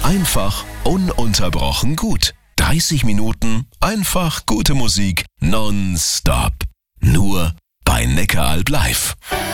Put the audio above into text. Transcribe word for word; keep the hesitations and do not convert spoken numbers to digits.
Einfach ununterbrochen gut. dreißig Minuten einfach gute Musik nonstop. Nur bei Neckaralb live.